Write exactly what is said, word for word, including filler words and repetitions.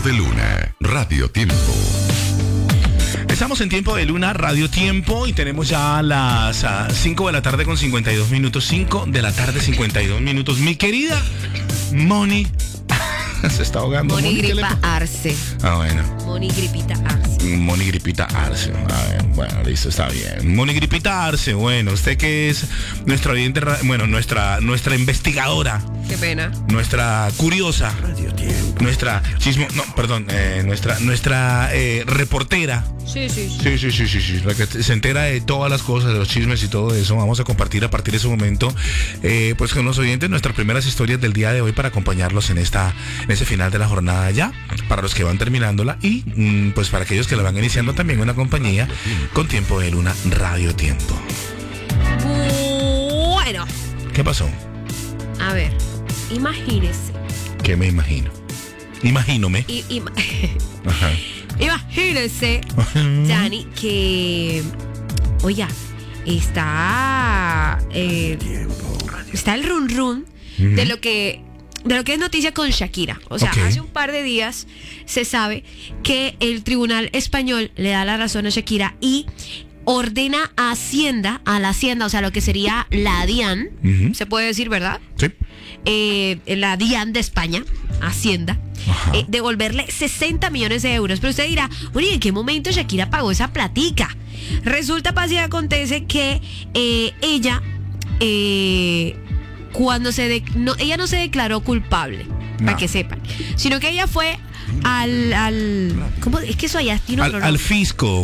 Tiempo de Luna, Radio Tiempo. Estamos en Tiempo de Luna, Radio Tiempo, y tenemos ya las uh, cinco de la tarde con cincuenta y dos minutos. cinco de la tarde, cincuenta y dos minutos. Mi querida Moni se está ahogando. Moni, Moni Gripa le... Arce. Ah, bueno. Moni Gripita Arce. Moni Gripita Arce. A ver, bueno, listo, está bien. Moni Gripita Arce, bueno, usted que es nuestra oyente, bueno, nuestra, nuestra investigadora. Qué pena. Nuestra curiosa. Nuestra chismo, no, perdón, eh, nuestra, nuestra eh, reportera. Sí, sí, sí. Sí, sí, sí, sí, sí, la que se entera de todas las cosas, de los chismes y todo eso. Vamos a compartir a partir de ese momento, eh, pues con los oyentes, nuestras primeras historias del día de hoy para acompañarlos en esta, en ese final de la jornada ya, para los que van terminándola y mm, pues para aquellos que la van iniciando también una compañía con Tiempo de Luna, Radio Tiempo. Bueno. ¿Qué pasó? A ver, imagínese. ¿Qué me imagino? Imagínome. I, ima- Ajá. Imagínese, Dani, que, oiga, está, eh, está el run run uh-huh. de lo que, de lo que es noticia con Shakira. O sea, okay. hace un par de días se sabe que el tribunal español le da la razón a Shakira y ordena a Hacienda, a la Hacienda, o sea, lo que sería la DIAN, uh-huh. se puede decir, ¿verdad? Sí. Eh, la DIAN de España, Hacienda, eh, devolverle sesenta millones de euros. Pero usted dirá, oye, ¿en qué momento Shakira pagó esa platica? Resulta, pasa y acontece que eh, ella, eh, cuando se de, no, ella no se declaró culpable, no. para que sepan, sino que ella fue al, al ¿cómo? Es que eso allá tiene al, al fisco.